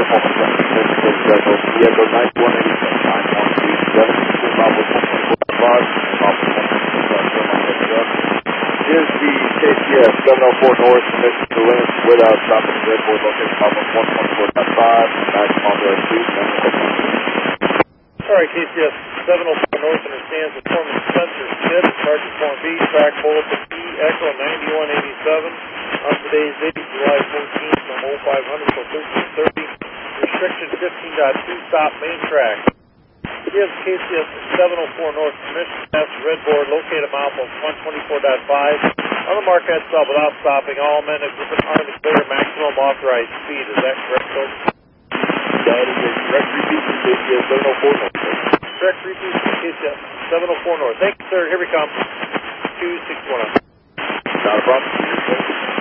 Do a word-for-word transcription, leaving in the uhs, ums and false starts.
Diego ninety-one eighty-seven, nine one two seven, Bravo one twenty-four five, Bravo one twenty-four. Is the K T S seven oh four North permission to limit without stopping red board located Bravo one twenty-four five, maximum authorized speed, Sorry, K T S seven oh four North understands the form of Spencer Smith, Sergeant Form B, track bulletin E, Echo ninety-one eighty-seven, on today's date, July fourteenth, from oh five hundred to thirteen thirty, restriction fifteen point two, stop main track. Gives K T S seven oh four North permission to pass the red board located mile of one twenty-four point five on the Marquette sub without stopping. All men and equipment are to clear maximum authorized speed. Is that correct, sir? That is a correct repeat from K T S seven oh four North. Correct repeat from K T S seven oh four North. Thank you, sir. Here we come. two six one oh. Not a problem.